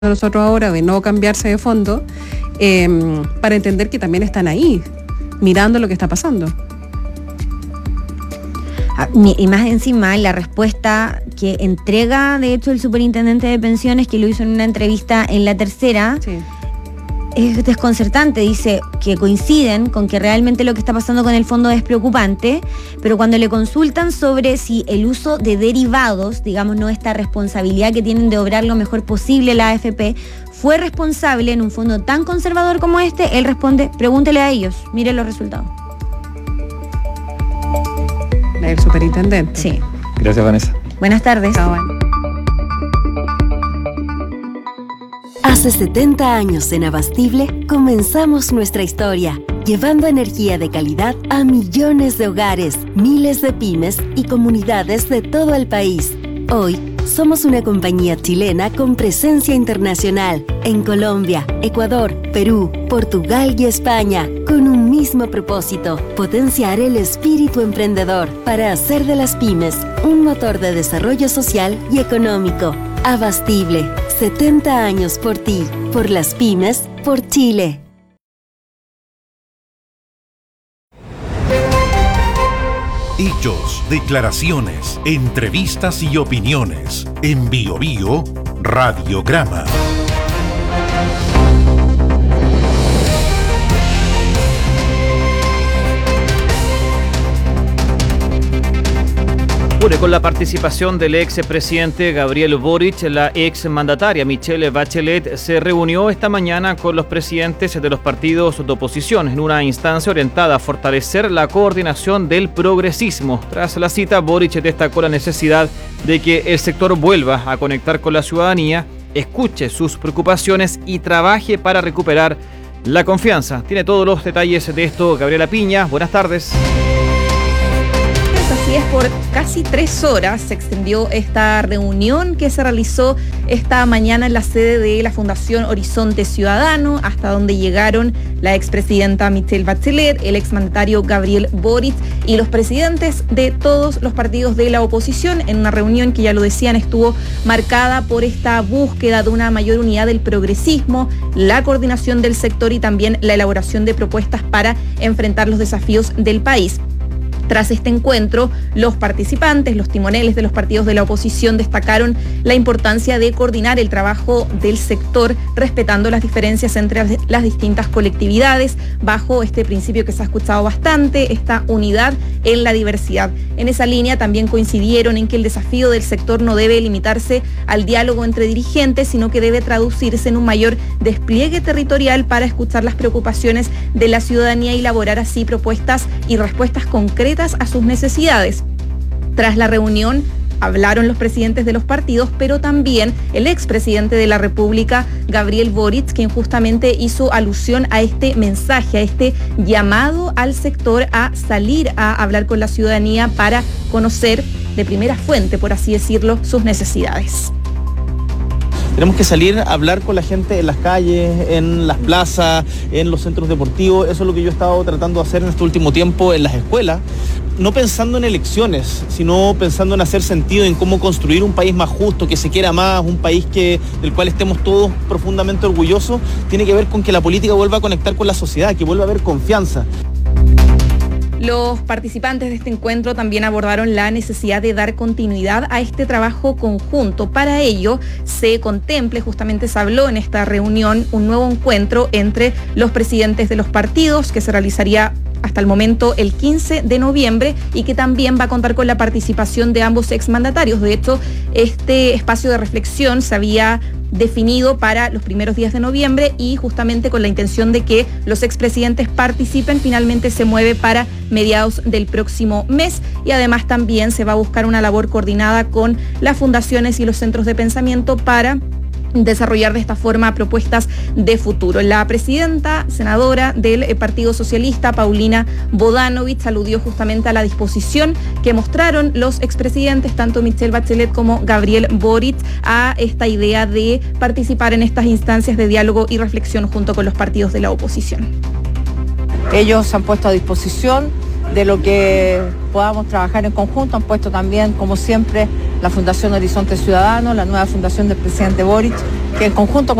nosotros ahora de no cambiarse de fondo, para entender que también están ahí, mirando lo que está pasando. Y más encima, la respuesta que entrega, de hecho, el superintendente de pensiones, que lo hizo en una entrevista en La Tercera, sí, es desconcertante. Dice que coinciden con que realmente lo que está pasando con el fondo es preocupante, pero cuando le consultan sobre si el uso de derivados, digamos, no esta responsabilidad que tienen de obrar lo mejor posible la AFP, fue responsable en un fondo tan conservador como este, él responde: pregúntele a ellos, miren los resultados. El superintendente. Sí. Gracias, Vanessa. Buenas tardes. Chao. Hace 70 años en Abastible comenzamos nuestra historia, llevando energía de calidad a millones de hogares, miles de pymes y comunidades de todo el país. Hoy somos una compañía chilena con presencia internacional en Colombia, Ecuador, Perú, Portugal y España, con un mismo propósito: potenciar el espíritu emprendedor para hacer de las pymes un motor de desarrollo social y económico. Abastible, 70 años por ti, por las pymes, por Chile. Hechos, declaraciones, entrevistas y opiniones. En BioBio, Radiograma. Con la participación del expresidente Gabriel Boric, la exmandataria Michelle Bachelet se reunió esta mañana con los presidentes de los partidos de oposición en una instancia orientada a fortalecer la coordinación del progresismo. Tras la cita, Boric destacó la necesidad de que el sector vuelva a conectar con la ciudadanía, escuche sus preocupaciones y trabaje para recuperar la confianza. Tiene todos los detalles de esto Gabriela Piña. Buenas tardes. Así es, por casi 3 horas se extendió esta reunión que se realizó esta mañana en la sede de la Fundación Horizonte Ciudadano, hasta donde llegaron la expresidenta Michelle Bachelet, el exmandatario Gabriel Boric y los presidentes de todos los partidos de la oposición, en una reunión que, ya lo decían, estuvo marcada por esta búsqueda de una mayor unidad del progresismo, la coordinación del sector y también la elaboración de propuestas para enfrentar los desafíos del país. Tras este encuentro, los participantes, los timoneles de los partidos de la oposición, destacaron la importancia de coordinar el trabajo del sector, respetando las diferencias entre las distintas colectividades, bajo este principio que se ha escuchado bastante, esta unidad en la diversidad. En esa línea también coincidieron en que el desafío del sector no debe limitarse al diálogo entre dirigentes, sino que debe traducirse en un mayor despliegue territorial para escuchar las preocupaciones de la ciudadanía y elaborar así propuestas y respuestas concretas a sus necesidades. Tras la reunión hablaron los presidentes de los partidos, pero también el expresidente de la República, Gabriel Boric, quien justamente hizo alusión a este mensaje, a este llamado al sector a salir a hablar con la ciudadanía para conocer de primera fuente, por así decirlo, sus necesidades. Tenemos que salir a hablar con la gente en las calles, en las plazas, en los centros deportivos. Eso es lo que yo he estado tratando de hacer en este último tiempo en las escuelas. No pensando en elecciones, sino pensando en hacer sentido, en cómo construir un país más justo, que se quiera más, un país del cual estemos todos profundamente orgullosos. Tiene que ver con que la política vuelva a conectar con la sociedad, que vuelva a haber confianza. Los participantes de este encuentro también abordaron la necesidad de dar continuidad a este trabajo conjunto. Para ello se contemple, justamente se habló en esta reunión, un nuevo encuentro entre los presidentes de los partidos que se realizaría hasta el momento el 15 de noviembre y que también va a contar con la participación de ambos exmandatarios. De hecho, este espacio de reflexión se había definido para los primeros días de noviembre y justamente con la intención de que los expresidentes participen, finalmente se mueve para mediados del próximo mes y además también se va a buscar una labor coordinada con las fundaciones y los centros de pensamiento para desarrollar de esta forma propuestas de futuro. La presidenta, senadora del Partido Socialista, Paulina Bodanovich, aludió justamente a la disposición que mostraron los expresidentes, tanto Michelle Bachelet como Gabriel Boric, a esta idea de participar en estas instancias de diálogo y reflexión junto con los partidos de la oposición. Ellos se han puesto a disposición de lo que podamos trabajar en conjunto. Han puesto también, como siempre, la Fundación Horizonte Ciudadano, la nueva fundación del presidente Boric, que en conjunto